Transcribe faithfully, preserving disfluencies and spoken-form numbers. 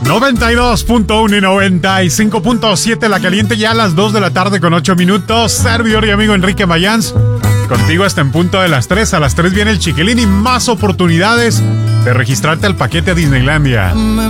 noventa y dos punto uno y noventa y cinco punto siete La Caliente, ya a las dos de la tarde con ocho minutos. Servidor y amigo Enrique Mayans, contigo hasta en punto de las tres. A las tres viene el Chiquilín y más oportunidades de registrarte al paquete a Disneylandia.